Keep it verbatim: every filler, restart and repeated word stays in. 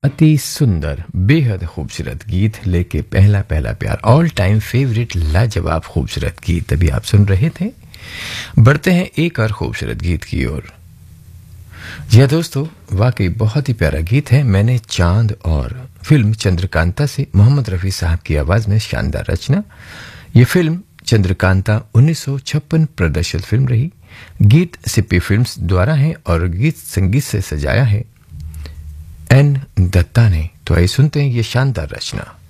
अति सुंदर बेहद खूबसूरत गीत लेके पहला पहला प्यार ऑल टाइम फेवरेट लाजवाब खूबसूरत गीत अभी आप सुन रहे थे। बढ़ते हैं एक और खूबसूरत गीत की ओर। जी हाँ दोस्तों, वाकई बहुत ही प्यारा गीत है। मैंने चांद और फिल्म चंद्रकांता से मोहम्मद रफ़ी साहब की आवाज में शानदार रचना। ये फिल्म चंद्रकांता उन्नीस सौ छप्पन प्रदर्शित फिल्म रही। गीत सिप्पी फिल्म्स द्वारा है और गीत संगीत से सजाया है एन दत्ता ने। तो आइए सुनते हैं ये शानदार रचना।